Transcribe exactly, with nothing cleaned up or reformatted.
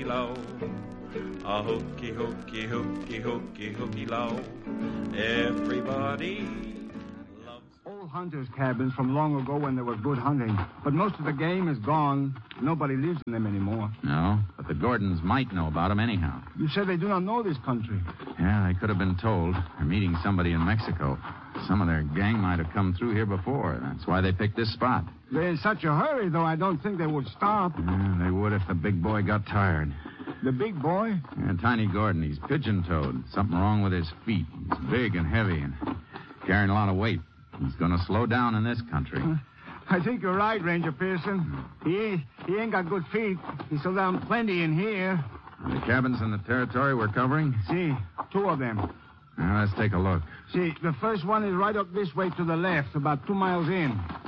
low. A hooky, hooky, hooky, hooky, hooky low. Everybody loves... Old hunters' cabins from long ago when there was good hunting. But most of the game is gone. Nobody lives in them anymore. No, but the Gordons might know about them anyhow. You said they do not know this country. Yeah, they could have been told. They're meeting somebody in Mexico. Some of their gang might have come through here before. That's why they picked this spot. They're in such a hurry, though, I don't think they would stop. Yeah, they would if the big boy got tired. The big boy? Yeah, Tiny Gordon. He's pigeon-toed. Something wrong with his feet. He's big and heavy and carrying a lot of weight. He's going to slow down in this country. Uh, I think you're right, Ranger Pearson. He ain't, he ain't got good feet. He slowed down plenty in here. The cabins in the territory we're covering? See, two of them. Now, let's take a look. See, the first one is right up this way to the left, about two miles in.